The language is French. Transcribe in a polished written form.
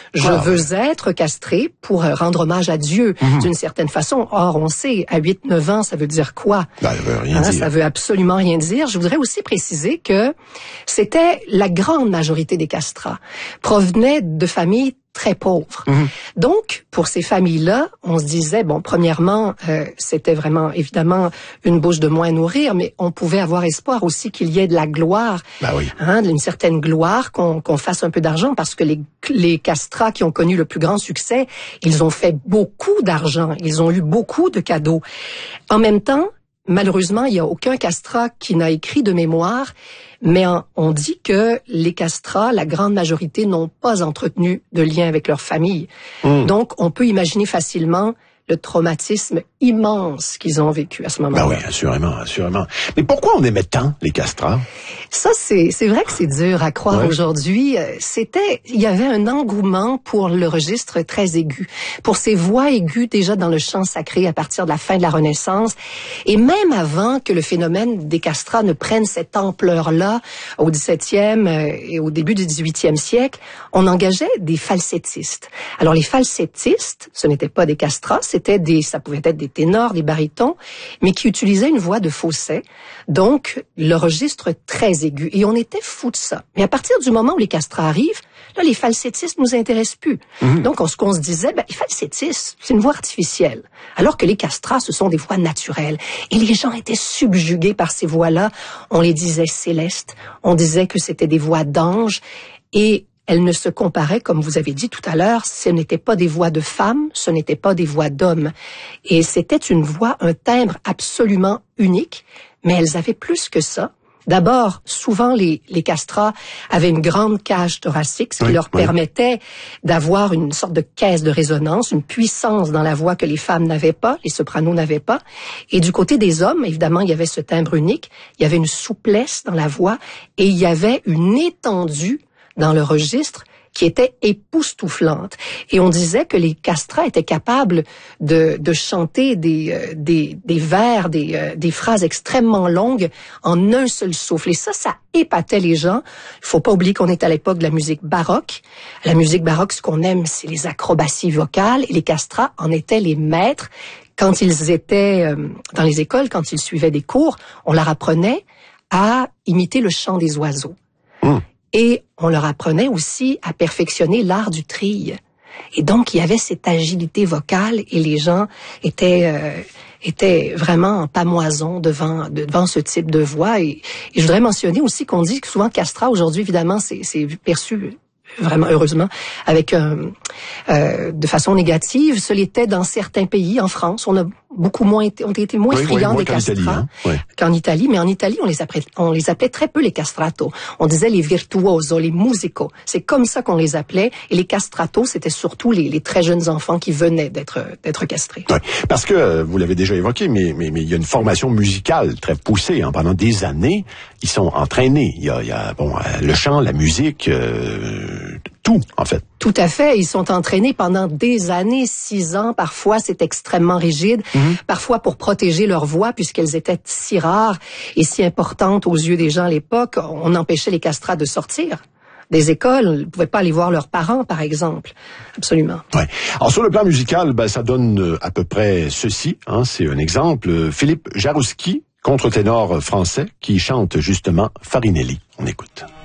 Je veux être castré pour rendre hommage à Dieu, d'une certaine façon. Or, on sait, à 8-9 ans, ça veut dire quoi? Ça veut rien dire. Ça veut absolument rien dire. Je voudrais aussi préciser que c'était la grande majorité des castrats provenaient de familles très pauvres. Donc, pour ces familles-là, on se disait, bon, premièrement, c'était vraiment, évidemment, une bouche de moins à nourrir, mais on pouvait avoir espoir aussi qu'il y ait de la gloire, d'une certaine gloire, qu'on fasse un peu d'argent, parce que les castrats qui ont connu le plus grand succès, ils ont fait beaucoup d'argent, ils ont eu beaucoup de cadeaux. En même temps, malheureusement, il n'y a aucun castrat qui n'a écrit de mémoire, mais on dit que les castrats, la grande majorité, n'ont pas entretenu de lien avec leur famille. Donc, on peut imaginer facilement le traumatisme immense qu'ils ont vécu à ce moment-là. Oui, assurément. Mais pourquoi on aimait tant les castrats? Ça, c'est vrai que c'est dur à croire aujourd'hui. Il y avait un engouement pour le registre très aigu, pour ces voix aiguës déjà dans le chant sacré à partir de la fin de la Renaissance. Et même avant que le phénomène des castrats ne prenne cette ampleur-là, au XVIIe et au début du XVIIIe siècle, on engageait des falsettistes. Alors, les falsettistes, ce n'étaient pas des castrats, ça pouvait être des ténors, des barytons, mais qui utilisaient une voix de fausset, donc le registre très aigu. Et on était fous de ça. Mais à partir du moment où les castrats arrivent, là, les falsettistes nous intéressent plus. Donc, ce qu'on se disait, les falsettistes, c'est une voix artificielle. Alors que les castrats, ce sont des voix naturelles. Et les gens étaient subjugués par ces voix-là. On les disait célestes. On disait que c'était des voix d'anges. Et elles ne se comparaient, comme vous avez dit tout à l'heure, ce n'étaient pas des voix de femmes, ce n'étaient pas des voix d'hommes. Et c'était une voix, un timbre absolument unique, mais elles avaient plus que ça. D'abord, souvent, les castrats avaient une grande cage thoracique, ce qui leur permettait d'avoir une sorte de caisse de résonance, une puissance dans la voix que les femmes n'avaient pas, les sopranos n'avaient pas. Et du côté des hommes, évidemment, il y avait ce timbre unique, il y avait une souplesse dans la voix et il y avait une étendue dans le registre qui était époustouflante. Et on disait que les castrats étaient capables de chanter des vers, des phrases extrêmement longues en un seul souffle. Et ça épatait les gens. Il faut pas oublier qu'on est à l'époque de la musique baroque. La musique baroque, ce qu'on aime, c'est les acrobaties vocales. Et les castrats en étaient les maîtres. Quand ils étaient dans les écoles, quand ils suivaient des cours, on leur apprenait à imiter le chant des oiseaux. Et on leur apprenait aussi à perfectionner l'art du trille. Et donc, il y avait cette agilité vocale et les gens étaient vraiment en pamoison devant ce type de voix. Et je voudrais mentionner aussi qu'on dit que souvent castrat, aujourd'hui, évidemment, c'est perçu vraiment heureusement avec de façon négative. Ce l'était dans certains pays. En France, on a été moins friands des castrats qu'en Italie. Mais en Italie, on les appelait très peu les castrato. On disait les virtuoso, les musico. C'est comme ça qu'on les appelait. Et les castrato, c'était surtout les très jeunes enfants qui venaient d'être castrés. Oui, parce que vous l'avez déjà évoqué, mais il y a une formation musicale très poussée. Pendant des années, ils sont entraînés. Il y a le chant, la musique, tout en fait. Tout à fait. Ils sont entraînés pendant des années, 6 ans. Parfois, c'est extrêmement rigide. Parfois, pour protéger leur voix, puisqu'elles étaient si rares et si importantes aux yeux des gens à l'époque, on empêchait les castrats de sortir des écoles. Ils ne pouvaient pas aller voir leurs parents, par exemple. Absolument. Ouais. Alors, sur le plan musical, ça donne à peu près ceci. C'est un exemple. Philippe Jarouski, contre-ténor français, qui chante justement Farinelli. On écoute.